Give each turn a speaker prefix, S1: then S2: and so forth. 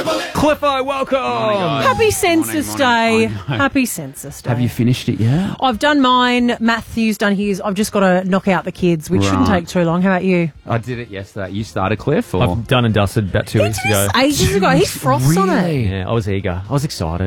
S1: Cliffo, welcome.
S2: Happy Census Day. Happy Census Day.
S1: Have you finished it yet?
S2: I've done mine. Matthew's done his. I've just got to knock out the kids, which shouldn't take too long. How about you?
S1: I did it yesterday. You started, Cliff? Or?
S3: I've done and dusted about 2 weeks ago.
S2: Ages ago. He's froths on it.
S3: Yeah, I was eager. I was excited.